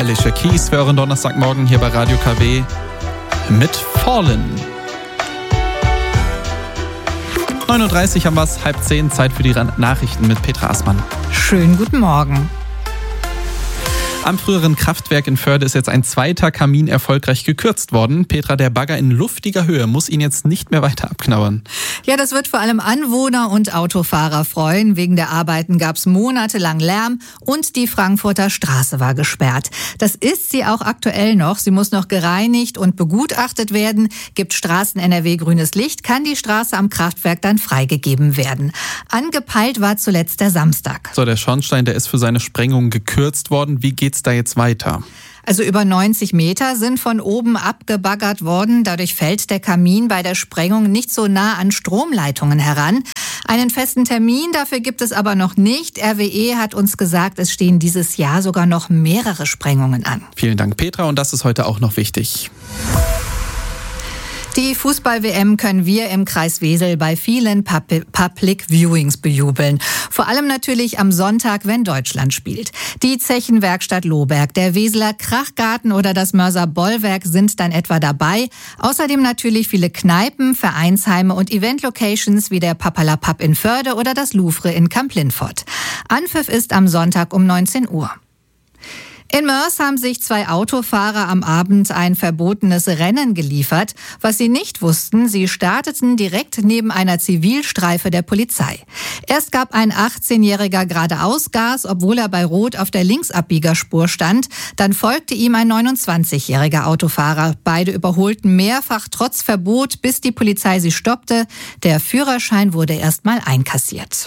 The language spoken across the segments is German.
Alicia Keys für euren Donnerstagmorgen hier bei Radio KW mit Fallen. 9.30 Uhr haben wir es, 9:30, Zeit für die Nachrichten mit Petra Assmann. Schönen guten Morgen. Am früheren Kraftwerk in Förde ist jetzt ein zweiter Kamin erfolgreich gekürzt worden. Petra, der Bagger in luftiger Höhe muss ihn jetzt nicht mehr weiter abknabbern. Ja, das wird vor allem Anwohner und Autofahrer freuen. Wegen der Arbeiten gab es monatelang Lärm und die Frankfurter Straße war gesperrt. Das ist sie auch aktuell noch. Sie muss noch gereinigt und begutachtet werden. Gibt Straßen NRW grünes Licht, kann die Straße am Kraftwerk dann freigegeben werden. Angepeilt war zuletzt der Samstag. So, der Schornstein, der ist für seine Sprengung gekürzt worden. Wie geht's da jetzt weiter? Also über 90 Meter sind von oben abgebaggert worden. Dadurch fällt der Kamin bei der Sprengung nicht so nah an Stromleitungen heran. Einen festen Termin dafür gibt es aber noch nicht. RWE hat uns gesagt, es stehen dieses Jahr sogar noch mehrere Sprengungen an. Vielen Dank, Petra. Und das ist heute auch noch wichtig. Die Fußball-WM können wir im Kreis Wesel bei vielen Public Viewings bejubeln. Vor allem natürlich am Sonntag, wenn Deutschland spielt. Die Zechenwerkstatt Lohberg, der Weseler Krachgarten oder das Mörser Bollwerk sind dann etwa dabei. Außerdem natürlich viele Kneipen, Vereinsheime und Event-Locations wie der Papalapap in Förde oder das Louvre in Kamp-Lintfort. Anpfiff ist am Sonntag um 19 Uhr. In Moers haben sich 2 Autofahrer am Abend ein verbotenes Rennen geliefert. Was sie nicht wussten, sie starteten direkt neben einer Zivilstreife der Polizei. Erst gab ein 18-Jähriger geradeaus Gas, obwohl er bei Rot auf der Linksabbiegerspur stand. Dann folgte ihm ein 29-jähriger Autofahrer. Beide überholten mehrfach trotz Verbot, bis die Polizei sie stoppte. Der Führerschein wurde erstmal einkassiert.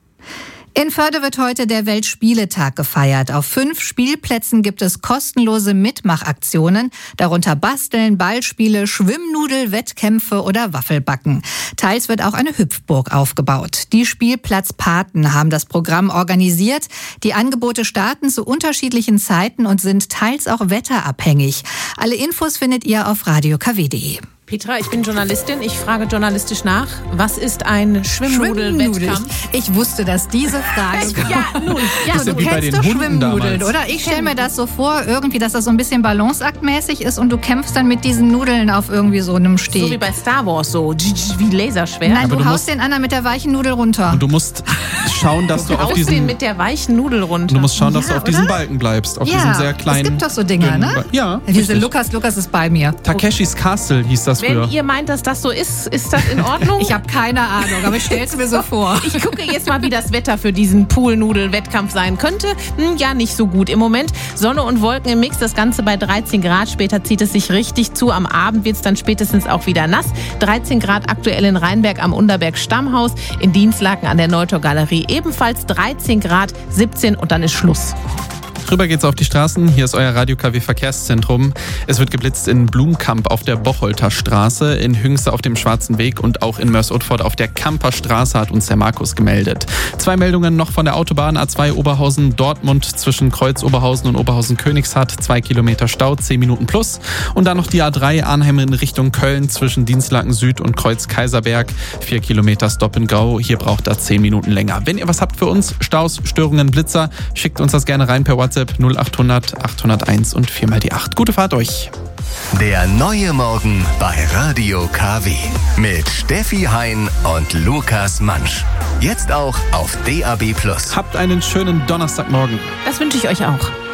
In Förde wird heute der Weltspieletag gefeiert. Auf 5 Spielplätzen gibt es kostenlose Mitmachaktionen, darunter Basteln, Ballspiele, Schwimmnudel-Wettkämpfe oder Waffelbacken. Teils wird auch eine Hüpfburg aufgebaut. Die Spielplatzpaten haben das Programm organisiert. Die Angebote starten zu unterschiedlichen Zeiten und sind teils auch wetterabhängig. Alle Infos findet ihr auf radiokw.de. Petra, ich bin Journalistin. Ich frage journalistisch nach. Was ist ein Schwimmnudel-Wettkampf? Ich wusste, dass diese Frage kommt. Du kennst doch Schwimmnudeln, oder? Ich stelle mir das so vor, irgendwie, dass das so ein bisschen balanceaktmäßig ist und du kämpfst dann mit diesen Nudeln auf irgendwie so einem Steg. So wie bei Star Wars, so wie Laserschwert. Nein, du haust den anderen mit der weichen Nudel runter. Und du musst schauen, dass du auf diesen... mit der weichen Nudel runter. Du musst schauen, dass du auf diesem Balken bleibst. Auf diesem sehr kleinen... Es gibt doch so Dinger, ne? Ja. Diese Lukas ist bei mir. Takeshis Castle hieß das früher. Wenn ihr meint, dass das so ist das in Ordnung? Ich habe keine Ahnung, aber ich stell's mir so vor. Ich gucke jetzt mal, wie das Wetter für diesen Poolnudel-Wettkampf sein könnte. Ja, nicht so gut. Im Moment Sonne und Wolken im Mix, das Ganze bei 13 Grad. Später zieht es sich richtig zu. Am Abend wird es dann spätestens auch wieder nass. 13 Grad aktuell in Rheinberg am Underberg Stammhaus. In Dienstlaken an der Neutor Galerie ebenfalls 13 Grad, 17 und dann ist Schluss. Rüber geht's auf die Straßen. Hier ist euer Radio KW Verkehrszentrum. Es wird geblitzt in Blumkamp auf der Bocholter Straße, in Hüngste auf dem Schwarzen Weg und auch in Mörs-Ottfort auf der Kamper Straße, hat uns der Markus gemeldet. 2 Meldungen noch von der Autobahn A2 Oberhausen-Dortmund zwischen Kreuz Oberhausen und Oberhausen-Königshardt. 2 Kilometer Stau, 10 Minuten plus. Und dann noch die A3 Arnhem in Richtung Köln zwischen Dienstlaken Süd und Kreuz Kaiserberg. 4 Kilometer Stop and Go. Hier braucht er 10 Minuten länger. Wenn ihr was habt für uns, Staus, Störungen, Blitzer, schickt uns das gerne rein per WhatsApp 0800 801 und 4x8. Gute Fahrt euch. Der neue Morgen bei Radio KW mit Steffi Hein und Lukas Mansch. Jetzt auch auf DAB+. Habt einen schönen Donnerstagmorgen. Das wünsche ich euch auch.